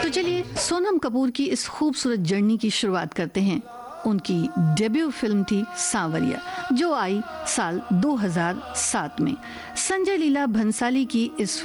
तो चलिए सोनम कपूर की इस खूबसूरत जर्नी की शुरुआत करते हैं। उनकी डेब्यू फिल्म थी सांवरिया, जो आई साल 2007 में। संजय लीला भंसाली की इस